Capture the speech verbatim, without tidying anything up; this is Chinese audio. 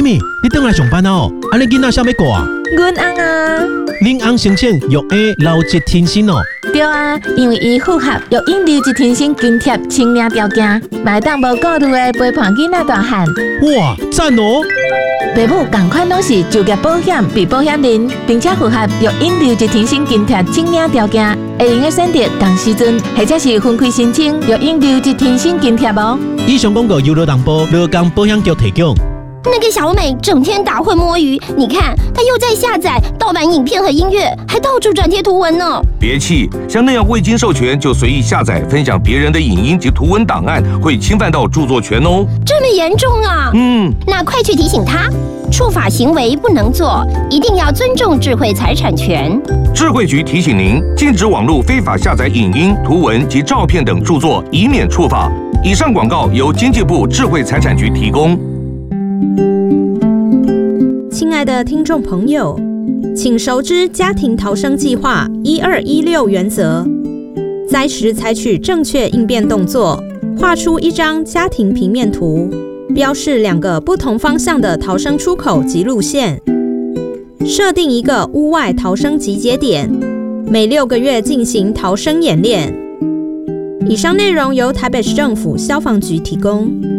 咪？你回来上班哦？啊，你囡仔啥要顾啊？ 阮翁啊， 恁翁申请育 A 留职停薪哦。 对啊，因为伊符合育婴留职停薪津贴清领条件，买当无顾虑的陪伴囡仔大汉。 哇，赞哦！ 爸母同款拢是就业保险被保险人，并且符合育婴留职停薪津贴清领条件，会用的选择同时阵，或者是分开申请育婴留职停薪津贴哦。 以上广告由劳动部劳工保险局提供。 那个小美整天打混摸鱼，你看她又在下载盗版影片和音乐，还到处转贴图文呢。 别气，像那样未经授权就随意下载、分享别人的影音及图文档案，会侵犯到著作权哦。 这么严重啊？ 嗯， 那快去提醒她，触法行为不能做，一定要尊重智慧财产权。 智慧局提醒您，禁止网络非法下载影音、图文及照片等著作，以免触法。以上广告由经济部智慧财产局提供。 亲爱的听众朋友，请熟知家庭逃生计划一二一六原则，灾时采取正确应变动作，画出一张家庭平面图，标示两个不同方向的逃生出口及路线，设定一个屋外逃生集结点，每六个月进行逃生演练。以上内容由台北市政府消防局提供。